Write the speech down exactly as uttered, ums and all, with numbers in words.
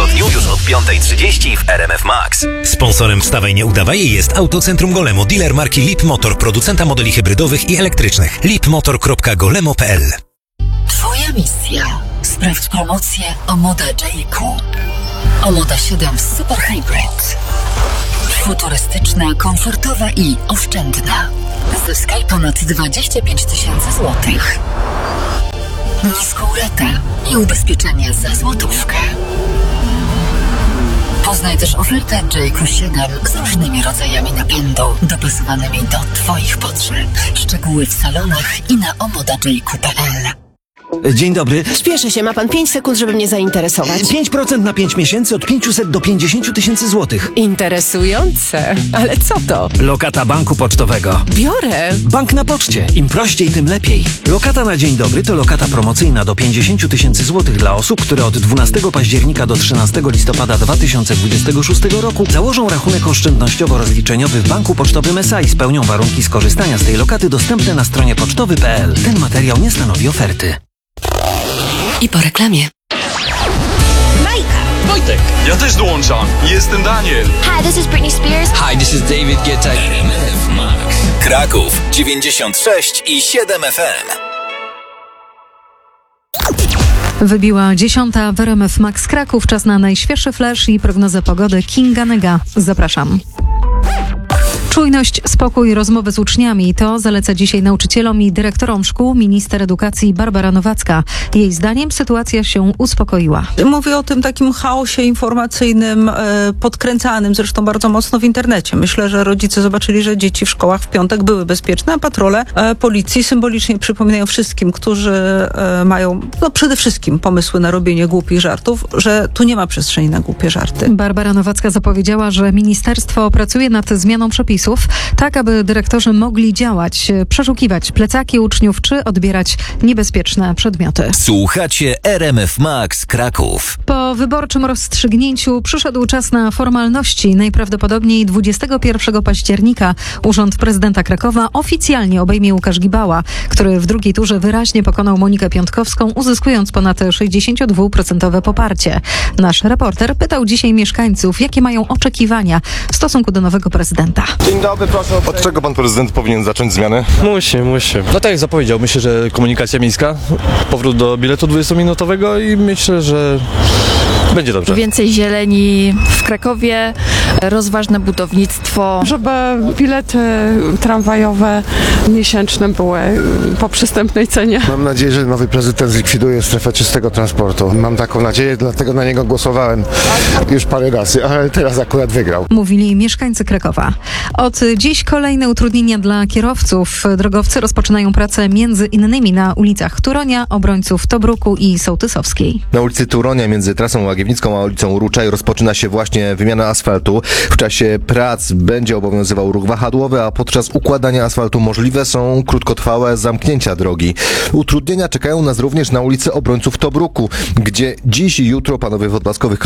tygodniu już od piąta trzydzieści w R M F Max. Sponsorem Wstawaj Nie Udawaj jest Autocentrum Golemo, dealer marki Lip Motor, producenta modeli hybrydowych i elektrycznych. lipmotor kropka golemo kropka p l. Twoja misja. Sprawdź promocję Omoda Jayco. Omoda siedem Super Hybrid. Futurystyczna, komfortowa i oszczędna. Zyskaj ponad dwadzieścia pięć tysięcy złotych. Niską ratę i ubezpieczenie za złotówkę. Poznaj też ofertę Jayco siedem z różnymi rodzajami napędu, dopasowanymi do Twoich potrzeb. Szczegóły w salonach i na omoda jayco kropka p l. Dzień dobry. Spieszę się, ma pan pięć sekund, żeby mnie zainteresować. pięć procent na pięć miesięcy od pięćset do pięćdziesięciu tysięcy złotych. Interesujące. Ale co to? Lokata banku pocztowego. Biorę. Bank na poczcie. Im prościej, tym lepiej. Lokata na dzień dobry to lokata promocyjna do pięćdziesięciu tysięcy złotych dla osób, które od dwunastego października do trzynastego listopada dwa tysiące dwudziestego szóstego roku założą rachunek oszczędnościowo-rozliczeniowy w banku pocztowym S A i spełnią warunki skorzystania z tej lokaty dostępne na stronie pocztowy kropka p l. Ten materiał nie stanowi oferty. I po reklamie. Wojtek. Ja też dołączam. Jestem Daniel. Hi, this is Britney Spears. Hi, this is David Guetta. R M F Max. Kraków dziewięćdziesiąt sześć i siedem F M. Wybiła dziesiąta w R M F Max Kraków. Czas na najświeższy flash i prognozę pogody Kinga Nega. Zapraszam. Czujność, spokój, rozmowy z uczniami to zaleca dzisiaj nauczycielom i dyrektorom szkół minister edukacji Barbara Nowacka. Jej zdaniem sytuacja się uspokoiła. Mówię o tym takim chaosie informacyjnym, podkręcanym zresztą bardzo mocno w internecie. Myślę, że rodzice zobaczyli, że dzieci w szkołach w piątek były bezpieczne, a patrole policji symbolicznie przypominają wszystkim, którzy mają no przede wszystkim pomysły na robienie głupich żartów, że tu nie ma przestrzeni na głupie żarty. Barbara Nowacka zapowiedziała, że ministerstwo pracuje nad zmianą przepisów, tak aby dyrektorzy mogli działać, przeszukiwać plecaki uczniów czy odbierać niebezpieczne przedmioty. Słuchacie R M F Max Kraków. Po wyborczym rozstrzygnięciu przyszedł czas na formalności. Najprawdopodobniej dwudziestego pierwszego października Urząd Prezydenta Krakowa oficjalnie obejmie Łukasz Gibała, który w drugiej turze wyraźnie pokonał Monikę Piątkowską, uzyskując ponad sześćdziesięciodwuprocentowe poparcie. Nasz reporter pytał dzisiaj mieszkańców, jakie mają oczekiwania w stosunku do nowego prezydenta. Dzień dobry, proszę. Od czego pan prezydent powinien zacząć zmiany? Musi, musi. No tak jak zapowiedział, myślę, że komunikacja miejska, powrót do biletu dwudziestominutowego i myślę, że będzie dobrze. Więcej zieleni w Krakowie, rozważne budownictwo. Żeby bilety tramwajowe miesięczne były po przystępnej cenie. Mam nadzieję, że nowy prezydent zlikwiduje strefę czystego transportu. Mam taką nadzieję, dlatego na niego głosowałem już parę razy, ale teraz akurat wygrał. Mówili mieszkańcy Krakowa. Od dziś kolejne utrudnienia dla kierowców. Drogowcy rozpoczynają pracę między innymi na ulicach Turonia, Obrońców, Tobruku i Sołtysowskiej. Na ulicy Turonia między trasą Łagiewnicką a ulicą Ruczaj rozpoczyna się właśnie wymiana asfaltu. W czasie prac będzie obowiązywał ruch wahadłowy, a podczas układania asfaltu możliwe są krótkotrwałe zamknięcia drogi. Utrudnienia czekają nas również na ulicy Obrońców Tobruku, gdzie dziś i jutro panowie w odblaskowych